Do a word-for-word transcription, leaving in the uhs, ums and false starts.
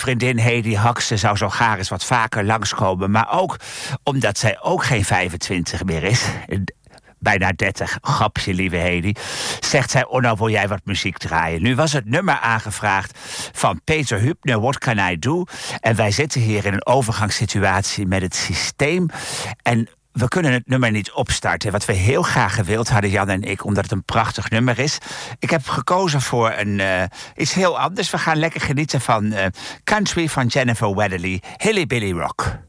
vriendin Hedy Hackste zou zo graag eens wat vaker langskomen. Maar ook omdat zij ook geen vijfentwintig meer is. Bijna dertig, grapje, lieve Hedy. Zegt zij, oh nou wil jij wat muziek draaien. Nu was het nummer aangevraagd van Peter Hübner, What Can I Do? En wij zitten hier in een overgangssituatie met het systeem. En we kunnen het nummer niet opstarten. Wat we heel graag gewild hadden, Jan en ik, omdat het een prachtig nummer is. Ik heb gekozen voor een, uh, iets heel anders. We gaan lekker genieten van uh, Country van Jennifer Weatherly, Hilly Billy Rock.